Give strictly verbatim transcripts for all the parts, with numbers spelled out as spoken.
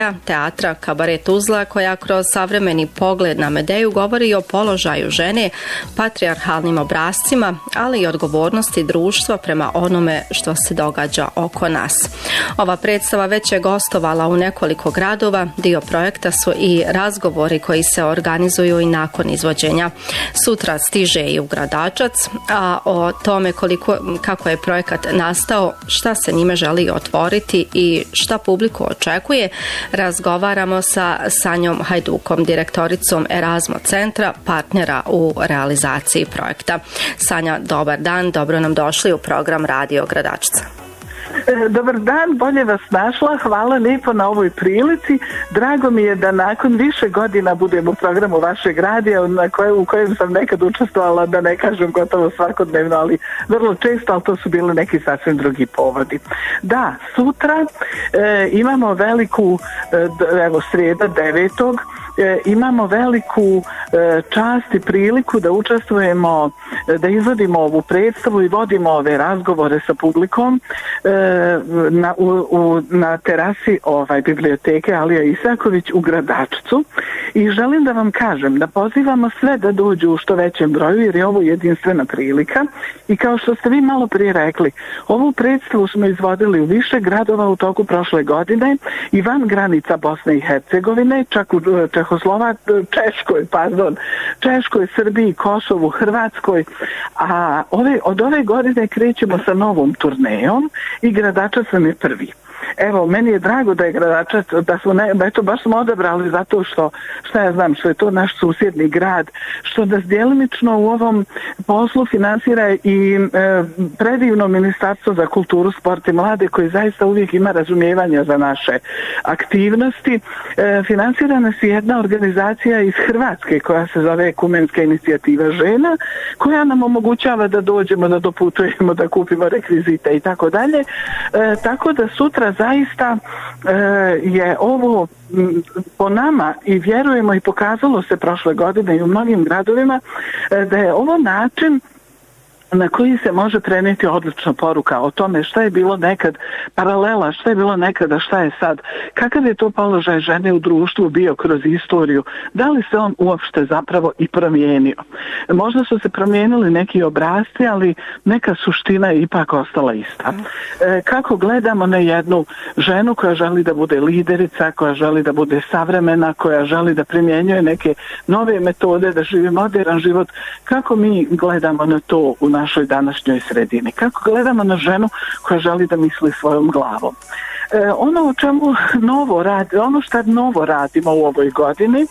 teatra Kabaret Tuzla, koja kroz savremeni pogled na Medeju govori o položaju žene, patrijarhalnim obrascima, ali i odgovornosti društva prema onome što se događa oko nas. Ova predstava već je gostovala u nekoliko gradova, dio projekta su i razgovori koji se organizuju i nakon izvođenja. Sutra stiže i u Gradačac, a o tome koliko, kako je projekat nastao, šta se njime želi otvoriti i šta publiku očekuje, razgovaramo sa Sanjom Hajdukom, direktoricom Erasmo centra, partnera u realizaciji projekta. Sanja, dobar dan, dobro nam došli u program Radio Gradačca. Dobar dan, bolje vas našla, hvala lijepo na ovoj prilici. Drago mi je da nakon više godina budem u programu vašeg radija na koje, u kojem sam nekad učestvovala, da ne kažem gotovo svakodnevno, ali vrlo često, ali to su bili neki sasvim drugi povodi. Da, sutra e, imamo veliku, e, evo srijeda devetog E, imamo veliku e, čast i priliku da učestvujemo, da izvodimo ovu predstavu i vodimo ove razgovore sa publikom e, na, u, u, na terasi ovaj, biblioteke Alija Isaković u Gradačcu. I želim da vam kažem da pozivamo sve da dođu u što većem broju, jer je ovo jedinstvena prilika. I kao što ste vi malo prije rekli, ovu predstavu smo izvodili u više gradova u toku prošle godine i van granica Bosne i Hercegovine, čak u Čehoslovac, Češkoj, pardon, Češkoj, Srbiji, Kosovu, Hrvatskoj, a ove, od ove godine krećemo sa novom turnejom i Gradačac nam je prvi. Evo, meni je drago da je Gradačac, da smo, ne, eto, baš smo odabrali zato što, šta ja znam, što je to naš susjedni grad, što nas djelimično u ovom poslu finansira i e, predivno Ministarstvo za kulturu, sport i mlade, koji zaista uvijek ima razumijevanja za naše aktivnosti. E, finansira nas i jedna organizacija iz Hrvatske koja se zove Ekumenska inicijativa žena, koja nam omogućava da dođemo, da doputujemo, da kupimo rekvizite i tako dalje. Tako da sutra zaista e, je ovo m, po nama i vjerujemo i pokazalo se prošle godine i u mnogim gradovima e, da je ovo način na koji se može prenijeti odlična poruka o tome šta je bilo nekad paralela, šta je bilo nekada, šta je sad, kakav je to položaj žene u društvu bio kroz istoriju, da li se on uopšte zapravo i promijenio. Možda su se promijenili neki obrasci, ali neka suština je ipak ostala ista. E, kako gledamo na jednu ženu koja želi da bude liderica, koja želi da bude savremena, koja želi da primjenjuje neke nove metode, da živi moderan život, kako mi gledamo na to u našoj današnjoj sredini. Kako gledamo na ženu koja želi da misli svojom glavom. E, ono o čemu novo radi, ono što novo radimo u ovoj godini e,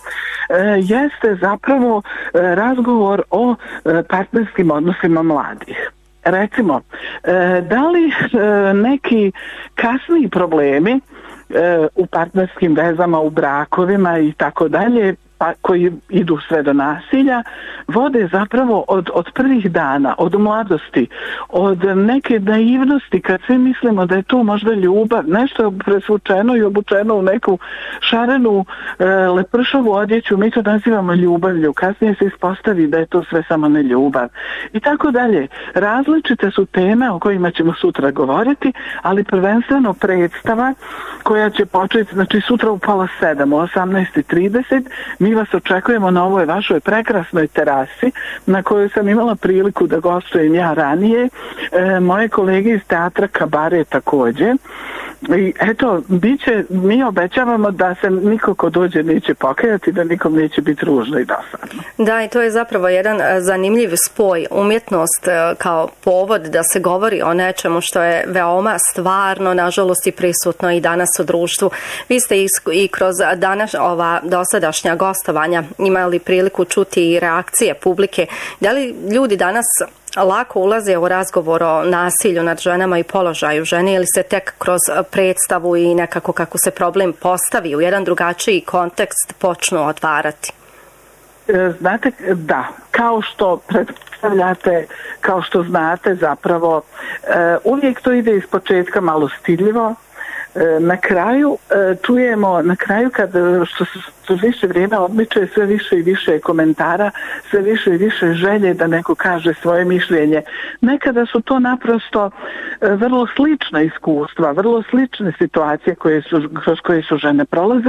jeste zapravo e, razgovor o e, partnerskim odnosima mladih. Recimo, e, da li e, neki kasniji problemi e, u partnerskim vezama, u brakovima i tako dalje, pa koji idu sve do nasilja, vode zapravo od, od prvih dana, od mladosti, od neke naivnosti, kad svi mislimo da je to možda ljubav, nešto presvučeno i obučeno u neku šarenu e, lepršavu odjeću, mi to nazivamo ljubavlju, kasnije se ispostavi da je to sve samo ne ljubav. I tako dalje. Različite su teme o kojima ćemo sutra govoriti, ali prvenstveno predstava koja će početi, znači sutra u pola sedam, u osamnaest i trideset, mi vas očekujemo na ovoj vašoj prekrasnoj terasi na kojoj sam imala priliku da gostujem ja ranije, e, moje kolege iz teatra Kabaret također. I eto, biće, mi obećavamo da se niko ko dođe neće pokajati, da nikom neće biti ružno i dosadno. Da, i to je zapravo jedan zanimljiv spoj, umjetnost kao povod da se govori o nečemu što je veoma stvarno, nažalost i prisutno i danas u društvu. Vi ste i kroz danas ova dosadašnja gostovanja imali priliku čuti i reakcije publike. Da li ljudi danas lako ulaze u razgovor o nasilju nad ženama i položaju žene, ili se tek kroz predstavu i nekako kako se problem postavi u jedan drugačiji kontekst počnu otvarati? Znate, da, kao što predstavljate, kao što znate zapravo, uvijek to ide iz početka malo stidljivo, Na kraju čujemo, na kraju kad što što više vrijeme odmiče, sve više i više komentara, sve više i više želje da neko kaže svoje mišljenje. Nekada su to naprosto vrlo slična iskustva, vrlo slične situacije koje su, kroz koje su žene prolazile.